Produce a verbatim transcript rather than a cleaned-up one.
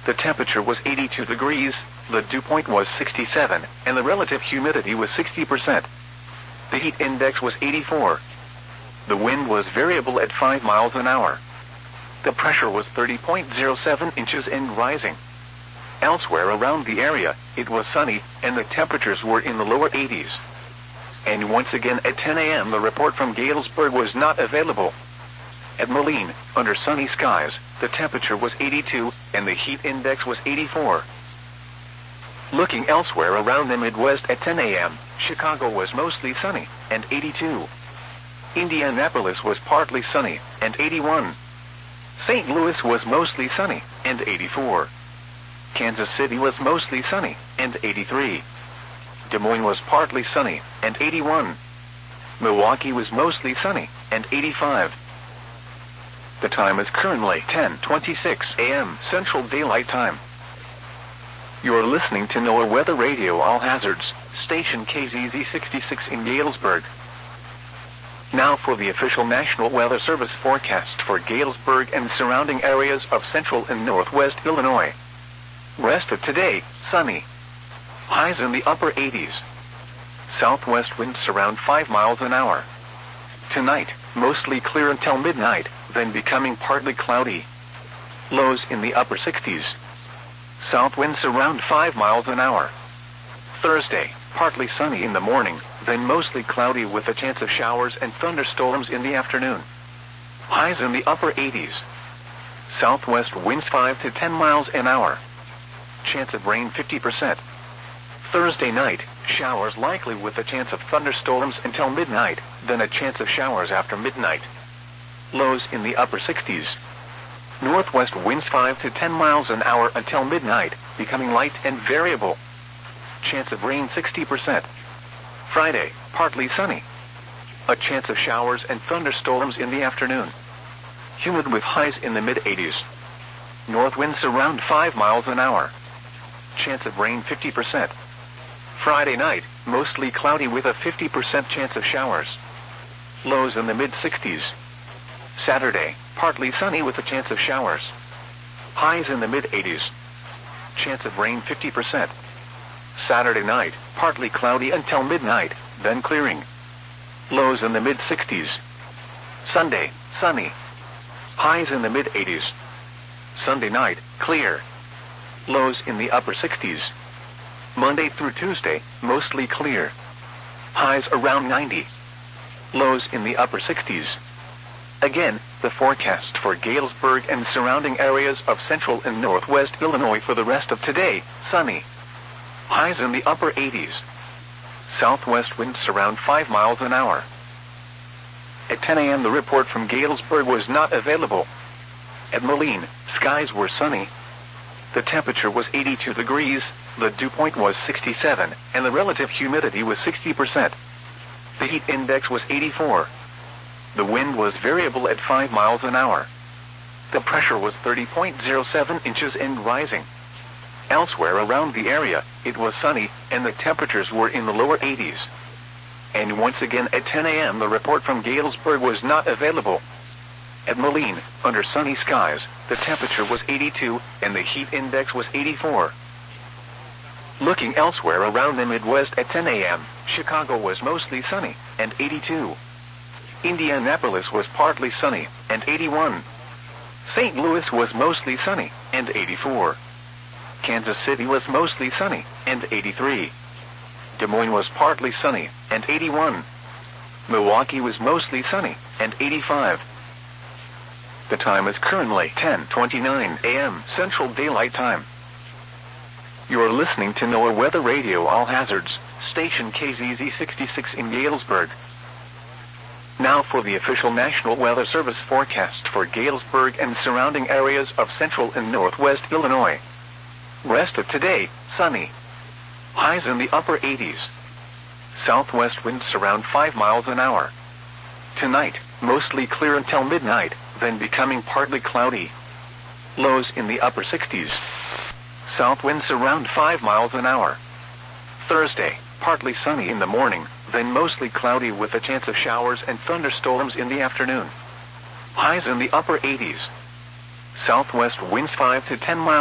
The temperature was eighty-two degrees, the dew point was sixty-seven, and the relative humidity was sixty percent. The heat index was eighty-four. The wind was variable at five miles an hour. The pressure was thirty point zero seven inches and rising. Elsewhere around the area, it was sunny, and the temperatures were in the lower eighties. And once again at ten a m the report from Galesburg was not available. At Moline, under sunny skies, the temperature was eighty-two, and the heat index was eighty-four. Looking elsewhere around the Midwest at ten a m, Chicago was mostly sunny, and eighty-two. Indianapolis was partly sunny, and eighty-one. Saint Louis was mostly sunny, and eighty-four. Kansas City was mostly sunny, and eighty-three. Des Moines was partly sunny, and eighty-one. Milwaukee was mostly sunny, and eighty-five. The time is currently ten twenty-six a m Central Daylight Time. You are listening to NOAA Weather Radio All Hazards, station K Z Z sixty-six in Galesburg. Now for the official National Weather Service forecast for Galesburg and surrounding areas of central and northwest Illinois. Rest of today, sunny. Highs in the upper eighties. Southwest winds around five miles an hour. Tonight, mostly clear until midnight, then becoming partly cloudy. Lows in the upper sixties. South winds around five miles an hour. Thursday, partly sunny in the morning, then mostly cloudy with a chance of showers and thunderstorms in the afternoon. Highs in the upper eighties. Southwest winds five to ten miles an hour. Chance of rain fifty percent. Thursday night, showers likely with a chance of thunderstorms until midnight, then a chance of showers after midnight. Lows in the upper sixties. Northwest winds five to ten miles an hour until midnight, becoming light and variable. Chance of rain sixty percent. Friday, partly sunny. A chance of showers and thunderstorms in the afternoon. Humid with highs in the mid eighties. North winds around five miles an hour. Chance of rain fifty percent. Friday night, mostly cloudy with a fifty percent chance of showers. Lows in the mid sixties. Saturday, partly sunny with a chance of showers. Highs in the mid eighties. Chance of rain fifty percent. Saturday night, partly cloudy until midnight, then clearing. Lows in the mid sixties. Sunday, sunny. Highs in the mid eighties. Sunday night, clear. Lows in the upper sixties. Monday through Tuesday, mostly clear. Highs around ninety. Lows in the upper sixties. Again, the forecast for Galesburg and surrounding areas of central and northwest Illinois for the rest of today, sunny. Highs in the upper eighties. Southwest winds around five miles an hour. At ten a m the report from Galesburg was not available. At Moline, skies were sunny. The temperature was eighty-two degrees, the dew point was sixty-seven, and the relative humidity was sixty percent. The heat index was eighty-four. The wind was variable at five miles an hour. The pressure was thirty point zero seven inches and rising. Elsewhere around the area, it was sunny, and the temperatures were in the lower eighties. And once again at ten a m the report from Galesburg was not available. At Moline, under sunny skies, the temperature was eighty-two, and the heat index was eighty-four. Looking elsewhere around the Midwest at ten a m, Chicago was mostly sunny, and eighty-two. Indianapolis was partly sunny, and eighty-one. Saint Louis was mostly sunny, and eighty-four. Kansas City was mostly sunny, and eighty-three. Des Moines was partly sunny, and eighty-one. Milwaukee was mostly sunny, and eighty-five. The time is currently ten twenty-nine a m Central Daylight Time. You are listening to NOAA Weather Radio All Hazards, station K Z Z sixty-six in Galesburg. Now for the official National Weather Service forecast for Galesburg and surrounding areas of central and northwest Illinois. Rest of today, sunny. Highs in the upper eighties. Southwest winds around five miles an hour. Tonight, mostly clear until midnight, then becoming partly cloudy. Lows in the upper sixties. South winds around five miles an hour. Thursday, partly sunny in the morning, then mostly cloudy with a chance of showers and thunderstorms in the afternoon. Highs in the upper eighties. Southwest winds five to ten miles